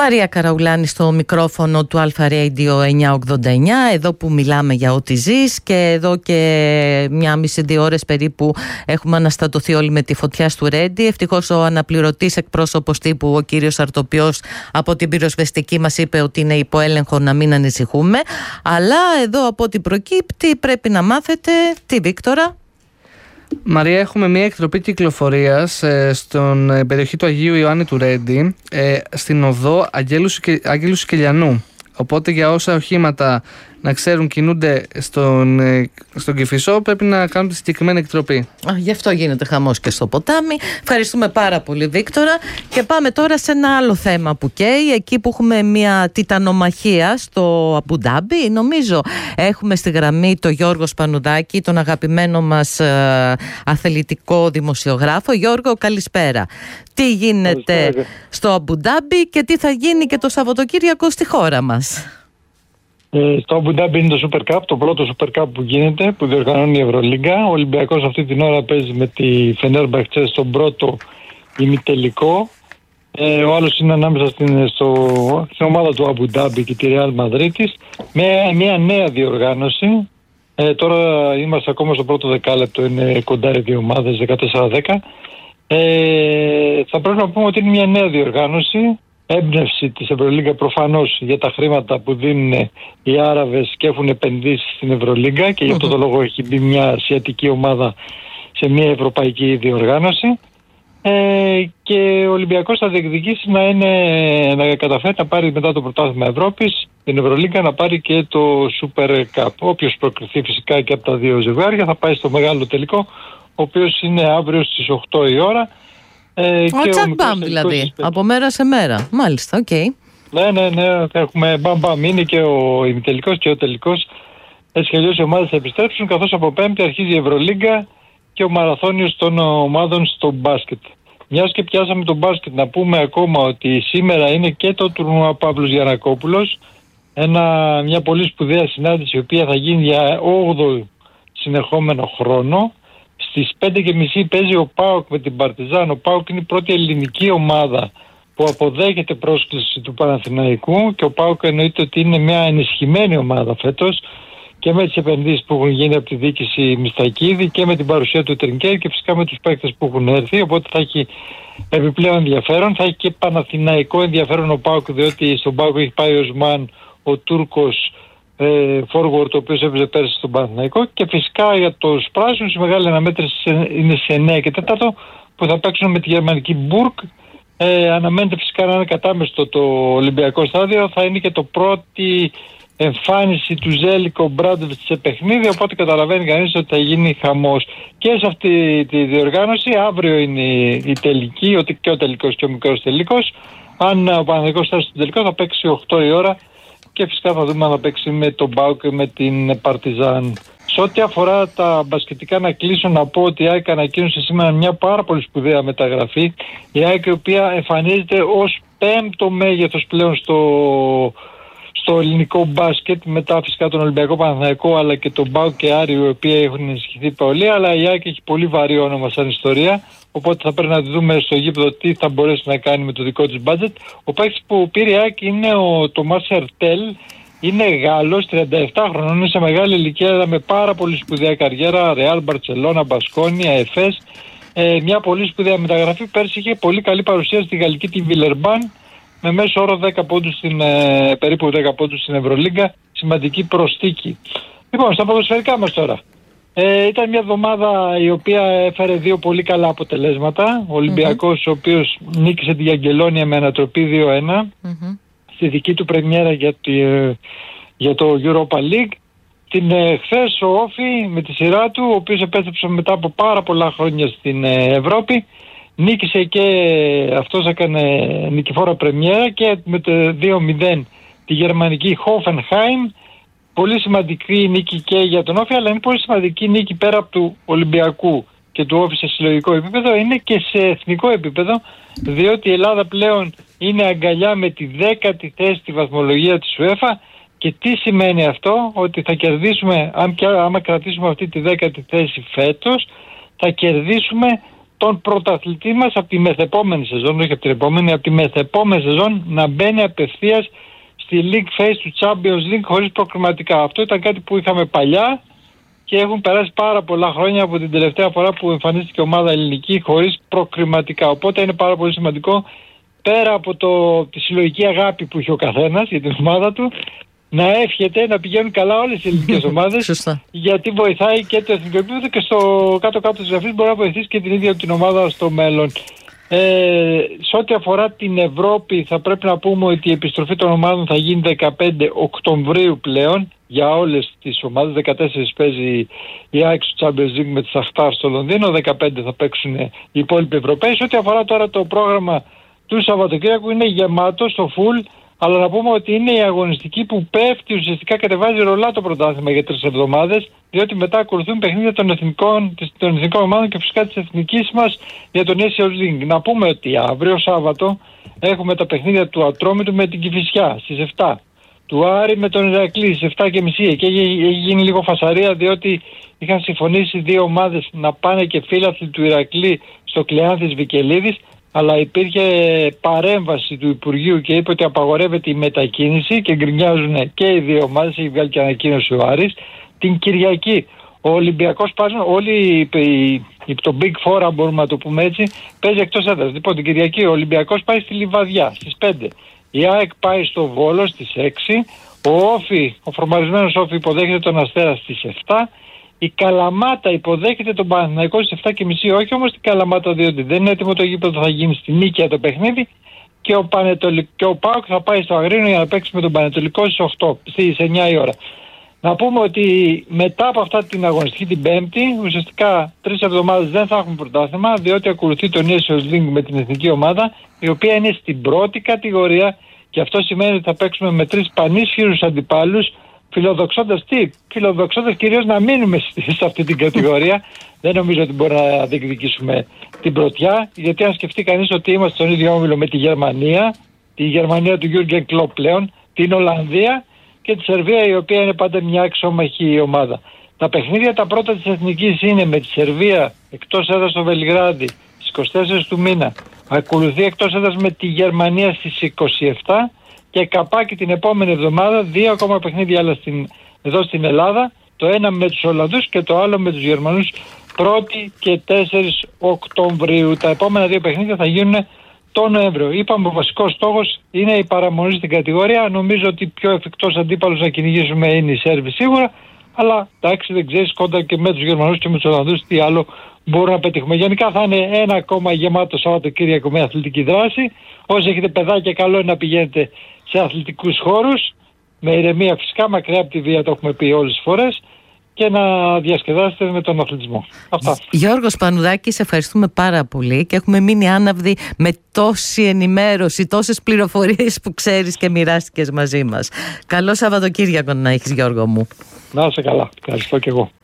Μαρία Καραουλάνη στο μικρόφωνο του Αλφα Radio 989, εδώ που μιλάμε για ό,τι ζεις, και εδώ και 1,5-2 ώρες περίπου έχουμε αναστατωθεί όλοι με τη φωτιά του Ρέντι. Ευτυχώς ο αναπληρωτής εκπρόσωπος τύπου, ο κύριος Αρτοπιός, από την πυροσβεστική μας είπε ότι είναι υπό έλεγχο, να μην ανησυχούμε. Αλλά εδώ από ό,τι προκύπτει πρέπει να μάθετε, τι Βίκτορα? Μαρία, έχουμε μια εκτροπή κυκλοφορίας στην περιοχή του Αγίου Ιωάννη του Ρέντι, στην οδό Αγγέλου Σικελιανού. Οπότε για όσα οχήματα να ξέρουν κινούνται στον Κηφισό, πρέπει να κάνουν τη συγκεκριμένη εκτροπή. Γι' αυτό γίνεται χαμός και στο ποτάμι. Ευχαριστούμε πάρα πολύ, Βίκτορα. Και πάμε τώρα σε ένα άλλο θέμα που καίει. Εκεί που έχουμε μια τιτανομαχία στο Αμπουντάμπι, νομίζω έχουμε στη γραμμή τον Γιώργο Σπανουδάκη, τον αγαπημένο μας αθλητικό δημοσιογράφο. Γιώργο, καλησπέρα. Τι γίνεται στο Αμπουντάμπι και τι θα γίνει και το Σαββατοκύριακο στη χώρα μας? Στο Αμπουντάμπι είναι το Super Cup, το πρώτο Super Cup που γίνεται, που διοργανώνει η Ευρωλίγκα. Ο Ολυμπιακός αυτή την ώρα παίζει με τη Φενέρμπαχτσε στον πρώτο ημιτελικό. Ο άλλος είναι ανάμεσα στην ομάδα του Αμπουντάμπι και τη Ρεάλ Μαδρίτης, με μια νέα διοργάνωση. Τώρα είμαστε ακόμα στο πρώτο δεκάλεπτο, είναι κοντά οι δύο ομάδες, 14-10. Θα πρέπει να πούμε ότι είναι μια νέα διοργάνωση. Έμπνευση της Ευρωλίγκα προφανώς για τα χρήματα που δίνουν οι Άραβες και έχουν επενδύσει στην Ευρωλίγκα, και γι' αυτό το λόγο έχει μπει μια ασιατική ομάδα σε μια ευρωπαϊκή διοργάνωση, και ο Ολυμπιακός θα διεκδικήσει να καταφέρει να πάρει μετά το πρωτάθλημα Ευρώπης, την Ευρωλίγκα, να πάρει και το Super Cup. Όποιος προκριθεί φυσικά και από τα δύο ζευγάρια θα πάει στο μεγάλο τελικό, ο οποίος είναι αύριο στις 8 η ώρα. Τσακ-μπαμ δηλαδή, από μέρα σε μέρα. Μάλιστα, οκ. Ναι, έχουμε μπαμ-μπαμ. Είναι και ο ημιτελικός και ο τελικός. Έτσι κι αλλιώς οι ομάδες θα επιστρέψουν, καθώς από Πέμπτη αρχίζει η Ευρωλίγκα και ο μαραθώνιος των ομάδων στο μπάσκετ. Μιας και πιάσαμε το μπάσκετ, να πούμε ακόμα ότι σήμερα είναι και το τουρνουά Παύλος Γιαννακόπουλος. Μια πολύ σπουδαία συνάντηση, η οποία θα γίνει για 8ο συνεχόμενο χρόνο. Στις 5:30 παίζει ο ΠΑΟΚ με την Παρτιζάν. Ο ΠΑΟΚ είναι η πρώτη ελληνική ομάδα που αποδέχεται πρόσκληση του Παναθηναϊκού, και ο ΠΑΟΚ εννοείται ότι είναι μια ενισχυμένη ομάδα φέτος, και με τις επενδύσεις που έχουν γίνει από τη διοίκηση Μιστακίδη και με την παρουσία του Τρινκέρ, και φυσικά με τους παίκτες που έχουν έρθει. Οπότε θα έχει επιπλέον ενδιαφέρον. Θα έχει και παναθηναϊκό ενδιαφέρον ο ΠΑΟΚ, διότι στον ΠΑΟΚ έχει πάει ο Οσμάν, ο Τούρκος forward, ο οποίος έπαιζε πέρσι στον Παναθηναϊκό, και φυσικά για τους πράσινους η μεγάλη αναμέτρηση είναι σε 9 και 4 που θα παίξουν με τη γερμανική Μπουργκ. Αναμένεται φυσικά να είναι κατάμεστο το Ολυμπιακό στάδιο. Θα είναι και το πρώτη εμφάνιση του Ζέλικο Μπράντοβιτς σε παιχνίδι, οπότε καταλαβαίνει κανείς ότι θα γίνει χαμός και σε αυτή τη διοργάνωση. Αύριο είναι η τελική, και ο τελικός και ο μικρός τελικός. Αν ο Παναθηναϊκός φτάσει στο τελικό, θα παίξει 8 η ώρα, και φυσικά θα δούμε αν θα παίξει με τον ΠΑΟΚ και με την Παρτιζάν. Σε ό,τι αφορά τα μπασκετικά, να κλείσω να πω ότι η ΑΕΚ ανακοίνωσε σήμερα μια πάρα πολύ σπουδαία μεταγραφή. Η ΑΕΚ, η οποία εμφανίζεται ως 5ο μέγεθος πλέον στο ελληνικό μπάσκετ, μετά φυσικά τον Ολυμπιακό, Παναθηναϊκό, αλλά και τον ΠΑΟΚ και Άριο, οι οποίοι έχουν ενισχυθεί πολύ. Αλλά η ΑΕΚ έχει πολύ βαρύ όνομα σαν ιστορία, οπότε θα πρέπει να δούμε στο γήπεδο τι θα μπορέσει να κάνει με το δικό της μπάτζετ. Ο παίκτης που πήρε η ΑΕΚ είναι ο Τομάς Ερτέλ. Είναι Γάλλος, 37 χρονών, είναι σε μεγάλη ηλικία, με πάρα πολύ σπουδαία καριέρα. Ρεάλ, Μπαρτσελώνα, Μπασκόνια, Εφές. Μια πολύ σπουδαία μεταγραφή. Πέρσι είχε πολύ καλή παρουσία στη γαλλική τη Βιλερμπάν, με μέσο όρο 10 πόντους περίπου 10 πόντους στην Ευρωλίγκα. Σημαντική προσθήκη. Λοιπόν, στα ποδοσφαιρικά μας τώρα. Ήταν μια εβδομάδα η οποία έφερε δύο πολύ καλά αποτελέσματα. Ο Ολυμπιακός, ο οποίος νίκησε τη Αγγελόνια με ανατροπή 2-1 στη δική του πρεμιέρα για το Europa League. Την χθες ο Όφι με τη σειρά του, ο οποίος επέστρεψε μετά από πάρα πολλά χρόνια στην Ευρώπη, νίκησε και αυτός, έκανε νικηφόρα πρεμιέρα, και με το 2-0 τη γερμανική Hoffenheim. Πολύ σημαντική νίκη και για τον Όφι, αλλά είναι πολύ σημαντική νίκη πέρα από του Ολυμπιακού και του Όφι σε συλλογικό επίπεδο, είναι και σε εθνικό επίπεδο, διότι η Ελλάδα πλέον είναι αγκαλιά με τη 10η θέση στη βαθμολογία της UEFA. Και τι σημαίνει αυτό? Ότι θα κερδίσουμε, άμα κρατήσουμε αυτή τη 10η θέση φέτος, θα κερδίσουμε τον πρωταθλητή μας από τη μεθεπόμενη σεζόν, όχι από την επόμενη, από τη μεθεπόμενη σεζόν να μπαίνει απευθείας στη League Phase του Champions League χωρίς προκριματικά. Αυτό ήταν κάτι που είχαμε παλιά και έχουν περάσει πάρα πολλά χρόνια από την τελευταία φορά που εμφανίστηκε ομάδα ελληνική χωρίς προκριματικά. Οπότε είναι πάρα πολύ σημαντικό, πέρα από τη συλλογική αγάπη που είχε ο καθένας για την ομάδα του, να εύχεται να πηγαίνουν καλά όλες οι ελληνικές ομάδες, γιατί βοηθάει και το εθνικό επίπεδο και στο κάτω-κάτω της γραφής μπορεί να βοηθήσει και την ίδια την ομάδα στο μέλλον. Σε ό,τι αφορά την Ευρώπη, θα πρέπει να πούμε ότι η επιστροφή των ομάδων θα γίνει 15 Οκτωβρίου πλέον για όλες τις ομάδες. 14 παίζει η ΑΕΚ στο Champions League με τη Σαχτάρ στο Λονδίνο, 15 θα παίξουν οι υπόλοιποι Ευρωπαίοι. Σε ό,τι αφορά τώρα το πρόγραμμα του Σαββατοκύριακου, είναι γεμάτο στο full, αλλά να πούμε ότι είναι η αγωνιστική που πέφτει, ουσιαστικά κατεβάζει ρολά το πρωτάθλημα για 3 εβδομάδες, διότι μετά ακολουθούν παιχνίδια των εθνικών ομάδων και φυσικά της εθνικής μας για τον Nations League. Να πούμε ότι αύριο Σάββατο έχουμε τα παιχνίδια του Ατρόμητου με την Κηφισιά στις 7, του Άρη με τον Ηρακλή στις 7:30, και έχει γίνει λίγο φασαρία διότι είχαν συμφωνήσει 2 ομάδες να πάνε και φίλαθλοι του Ηρακλή στο Κλεάνθης Βικελίδης, αλλά υπήρχε παρέμβαση του Υπουργείου και είπε ότι απαγορεύεται η μετακίνηση και γκρινιάζουν και οι 2 ομάδες, έχει βγάλει και ανακοίνωση ο Άρης. Την Κυριακή ο Ολυμπιακός παίζει, όλοι το Big Four, αν μπορούμε να το πούμε έτσι, παίζει εκτός έδρας. Λοιπόν, την Κυριακή ο Ολυμπιακός πάει στη Λιβαδιά στις 5, η ΑΕΚ πάει στο Βόλο στις 6, ο φορμαρισμένος Όφη υποδέχεται τον Αστέρα στις 7, η Καλαμάτα υποδέχεται τον Παναθηναϊκό στις 7:30, όχι όμως την Καλαμάτα διότι δεν είναι έτοιμο το γήπεδο, θα γίνει στη Νίκαια το παιχνίδι, και ο ΠΑΟΚ θα πάει στο Αγρίνιο για να παίξει με τον Πανετολικό στις 9 η ώρα. Να πούμε ότι μετά από αυτά την αγωνιστική την Πέμπτη, ουσιαστικά 3 εβδομάδες δεν θα έχουμε πρωτάθλημα, διότι ακολουθεί το Nations League με την εθνική ομάδα, η οποία είναι στην πρώτη κατηγορία, και αυτό σημαίνει ότι θα παίξουμε με 3 πανίσχυρους αντιπάλους, φιλοδοξώντας κυρίως να μείνουμε σε αυτή την κατηγορία. Δεν νομίζω ότι μπορεί να διεκδικήσουμε την πρωτιά, γιατί αν σκεφτεί κανείς ότι είμαστε στον ίδιο όμιλο με τη Γερμανία του Γιούργεν Κλοπ πλέον, την Ολλανδία και τη Σερβία, η οποία είναι πάντα μια αξιόμαχη ομάδα. Τα παιχνίδια τα πρώτα της εθνικής είναι με τη Σερβία εκτός έδρας στο Βελιγράδι στις 24 του μήνα. Ακολουθεί εκτός έδρας με τη Γερμανία στις 27 και καπάκι την επόμενη εβδομάδα 2 ακόμα παιχνίδια άλλα εδώ στην Ελλάδα. Το ένα με τους Ολλανδούς και το άλλο με τους Γερμανούς 1η και 4 Οκτωβρίου. Τα επόμενα 2 παιχνίδια θα γίνουν το Νοέμβριο. Είπαμε ο βασικός στόχος είναι η παραμονή στην κατηγορία. Νομίζω ότι πιο εφικτός αντίπαλος να κυνηγήσουμε είναι η Σέρβοι σίγουρα. Αλλά εντάξει, δεν ξέρεις κοντά και με τους Γερμανούς και με τους Ολλανδούς τι άλλο μπορούμε να πετύχουμε. Γενικά θα είναι ένα ακόμα γεμάτο Σαββατοκύριακο με αθλητική δράση. Όσοι έχετε παιδάκια, καλό είναι να πηγαίνετε σε αθλητικούς χώρους, με ηρεμία φυσικά, μακριά από τη βία, το έχουμε πει όλες τις φορές, και να διασκεδάσετε με τον αθλητισμό. Αυτά. Γιώργος Πανουδάκη, σε ευχαριστούμε πάρα πολύ και έχουμε μείνει άναυδοι με τόση ενημέρωση, τόσες πληροφορίες που ξέρεις και μοιράστηκες μαζί μας. Καλό Σαββατοκύριακο να έχεις, Γιώργο μου. Να είσαι καλά. Ευχαριστώ και εγώ.